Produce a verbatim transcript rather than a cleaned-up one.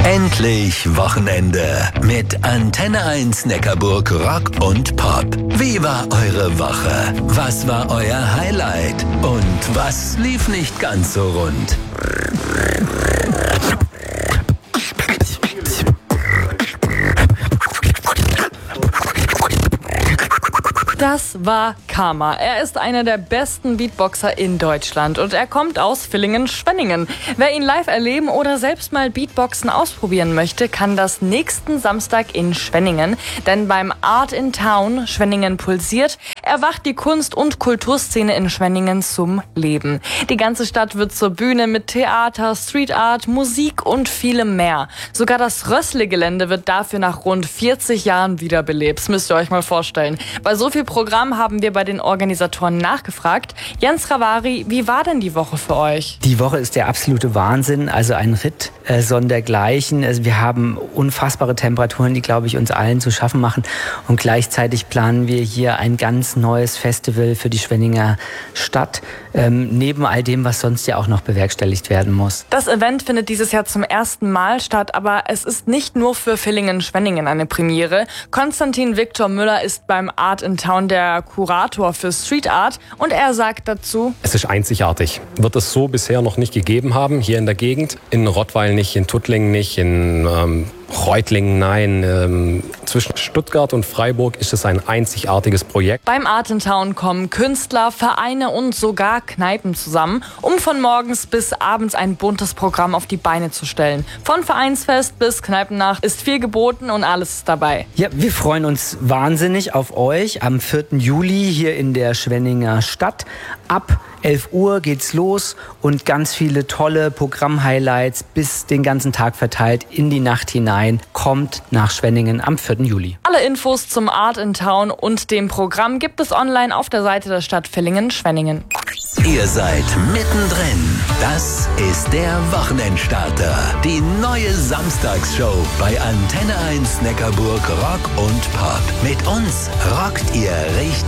Endlich Wochenende mit Antenne eins Neckarburg Rock und Pop. Wie war eure Woche? Was war euer Highlight? Und was lief nicht ganz so rund? Das war Karma. Er ist einer der besten Beatboxer in Deutschland und er kommt aus Villingen-Schwenningen. Wer ihn live erleben oder selbst mal Beatboxen ausprobieren möchte, kann das nächsten Samstag in Schwenningen. Denn beim Art in Town Schwenningen pulsiert, erwacht die Kunst- und Kulturszene in Schwenningen zum Leben. Die ganze Stadt wird zur Bühne mit Theater, Street Art, Musik und vielem mehr. Sogar das Rössle-Gelände wird dafür nach rund vierzig Jahren wiederbelebt. Das müsst ihr euch mal vorstellen. Bei so viel Programm haben wir bei den Organisatoren nachgefragt. Jens Ravari, wie war denn die Woche für euch? Die Woche ist der absolute Wahnsinn, also ein Ritt äh, sondergleichen. Also wir haben unfassbare Temperaturen, die, glaube ich, uns allen zu schaffen machen. Und gleichzeitig planen wir hier ein ganz neues Festival für die Schwenninger Stadt, ähm, neben all dem, was sonst ja auch noch bewerkstelligt werden muss. Das Event findet dieses Jahr zum ersten Mal statt, aber es ist nicht nur für Villingen-Schwenningen eine Premiere. Konstantin Viktor Müller ist beim Art in Town der Kurator für Street Art und er sagt dazu: Es ist einzigartig. Wird es so bisher noch nicht gegeben haben, hier in der Gegend. In Rottweil nicht, in Tuttlingen nicht, in ähm, Reutlingen nein. Ähm, zwischen Stuttgart und Freiburg ist es ein einzigartiges Projekt. Beim Art in Town kommen Künstler, Vereine und sogar Kneipen zusammen, um von morgens bis abends ein buntes Programm auf die Beine zu stellen. Von Vereinsfest bis Kneipennacht ist viel geboten und alles ist dabei. Ja, wir freuen uns wahnsinnig auf euch am vierten Juli hier in der Schwenninger Stadt. Ab elf Uhr geht's los und ganz viele tolle Programm-Highlights bis den ganzen Tag verteilt in die Nacht hinein. Kommt nach Schwenningen am vierten Juli. Alle Infos zum Art in Town und dem Programm gibt es online auf der Seite der Stadt Villingen-Schwenningen. Ihr seid mittendrin. Das ist der Wochenendstarter. Die neue Samstagsshow bei Antenne eins Neckarburg Rock und Pop. Mit uns rockt ihr richtig.